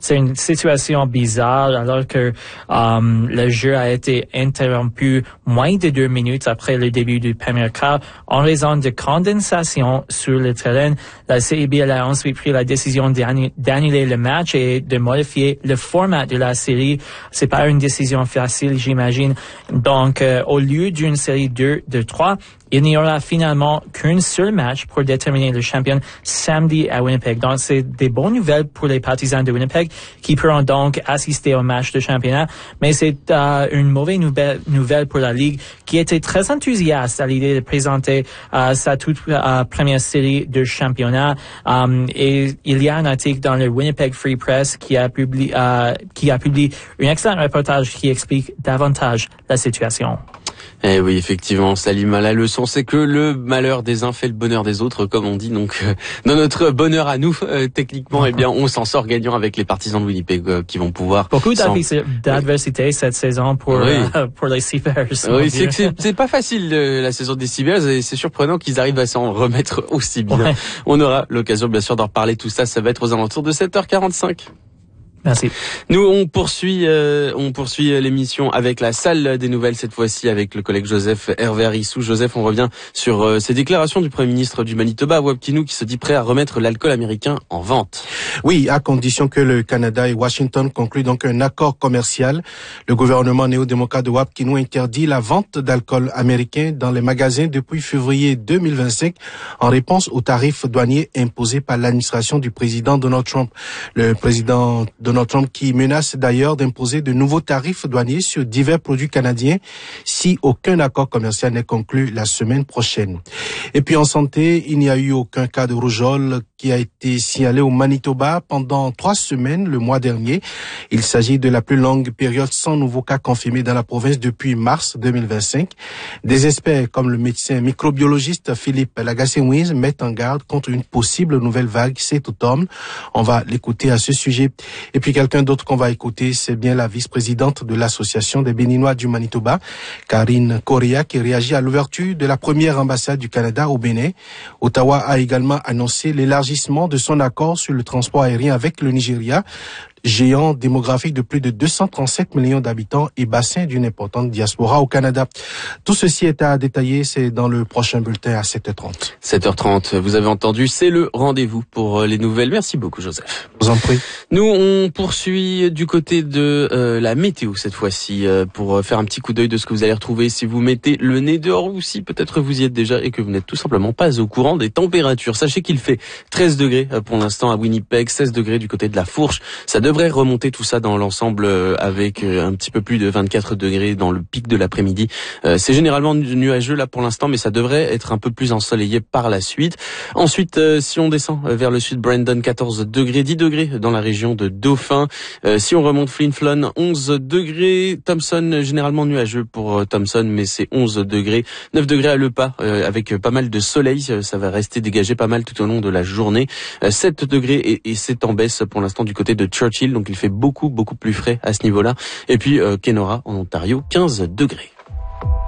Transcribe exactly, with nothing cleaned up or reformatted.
c'est une situation bizarre alors que um, le jeu a été interrompu moins de deux minutes après le début du premier quart en raison de condensation sur le terrain. La C B L a ensuite pris la décision d'annuler le match et de modifier le format de la série. C'est pas une décision facile, j'imagine. Donc, euh, au lieu d'une série deux de trois, il n'y aura finalement qu'un seul match pour déterminer le champion samedi à Winnipeg. Donc, c'est des bonnes nouvelles pour les partisans de Winnipeg qui pourront donc assister au match de championnat. Mais c'est euh, une mauvaise nouvelle, nouvelle pour la Ligue qui était très enthousiaste à l'idée de présenter euh, sa toute euh, première série de championnat. Um, et il y a un article dans le Winnipeg Free Press qui a publié, euh, qui a publié un excellent reportage qui explique davantage la situation. Eh oui, effectivement, Salim, la leçon, c'est que le malheur des uns fait le bonheur des autres, comme on dit. Donc, euh, dans notre bonheur à nous, euh, techniquement, eh bien, on s'en sort gagnant avec les partisans de Winnipeg euh, qui vont pouvoir... Beaucoup d'adversité oui. cette saison pour oui. euh, pour les Seabears. Oui, c'est que c'est, c'est pas facile euh, la saison des Seabears et c'est surprenant qu'ils arrivent à s'en remettre aussi bien. Ouais. On aura l'occasion, bien sûr, d'en reparler tout ça. Ça va être aux alentours de sept heures quarante-cinq. Merci. Nous, on poursuit, euh, on poursuit l'émission avec la salle des nouvelles, cette fois-ci avec le collègue Joseph Hervé Arissou. Joseph, on revient sur euh, ces déclarations du Premier ministre du Manitoba, Wab Kinew, qui se dit prêt à remettre l'alcool américain en vente. Oui, à condition que le Canada et Washington concluent donc un accord commercial. Le gouvernement néo-démocrate de Wab Kinew interdit la vente d'alcool américain dans les magasins depuis février deux mille vingt-cinq en réponse aux tarifs douaniers imposés par l'administration du président Donald Trump. Le président Donald Trump qui menace d'ailleurs d'imposer de nouveaux tarifs douaniers sur divers produits canadiens si aucun accord commercial n'est conclu la semaine prochaine. Et puis en santé, il n'y a eu aucun cas de rougeole qui a été signalé au Manitoba pendant trois semaines le mois dernier. Il s'agit de la plus longue période sans nouveaux cas confirmés dans la province depuis mars deux mille vingt-cinq. Des experts comme le médecin microbiologiste Philippe Lagacé-Mouise mettent en garde contre une possible nouvelle vague cet automne. On va l'écouter à ce sujet. Et puis quelqu'un d'autre qu'on va écouter, c'est bien la vice-présidente de l'Association des Béninois du Manitoba, Karine Correa, qui réagit à l'ouverture de la première ambassade du Canada au Bénin. Ottawa a également annoncé l'élargissement de son accord sur le transport aérien avec le Nigeria, géant démographique de plus de deux cent trente-sept millions d'habitants et bassin d'une importante diaspora au Canada. Tout ceci est à détailler, c'est dans le prochain bulletin à sept heures trente. sept heures trente, vous avez entendu, c'est le rendez-vous pour les nouvelles. Merci beaucoup, Joseph. Je vous en prie. Nous, on poursuit du côté de euh, la météo cette fois-ci euh, pour faire un petit coup d'œil de ce que vous allez retrouver si vous mettez le nez dehors ou si peut-être vous y êtes déjà et que vous n'êtes tout simplement pas au courant des températures. Sachez qu'il fait treize degrés pour l'instant à Winnipeg, seize degrés du côté de la Fourche. Ça devrait remonter tout ça dans l'ensemble avec un petit peu plus de vingt-quatre degrés dans le pic de l'après-midi. C'est généralement nuageux là pour l'instant, mais ça devrait être un peu plus ensoleillé par la suite. Ensuite, si on descend vers le sud, Brandon, quatorze degrés, dix degrés dans la région de Dauphin. Si on remonte Flin Flon, onze degrés. Thompson, généralement nuageux pour Thompson, mais c'est onze degrés. neuf degrés à Le Pas, avec pas mal de soleil. Ça va rester dégagé pas mal tout au long de la journée. sept degrés et, et c'est en baisse pour l'instant du côté de Churchill, donc il fait beaucoup beaucoup plus frais à ce niveau-là. Et puis euh, Kenora en Ontario, quinze degrés.